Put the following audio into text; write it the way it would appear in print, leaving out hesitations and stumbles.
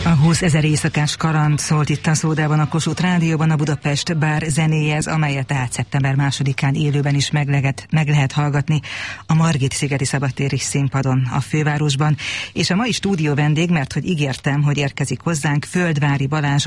A 20 000 éjszakás kaland szólt itt a Szódában, a Kossuth Rádióban, a Budapest bár zenéjez, amelyet tehát szeptember 2-án élőben is meg lehet hallgatni a Margit-szigeti szabadtéri színpadon a fővárosban. És a mai stúdió vendég, mert hogy ígértem, hogy érkezik hozzánk, Földváry Balázs,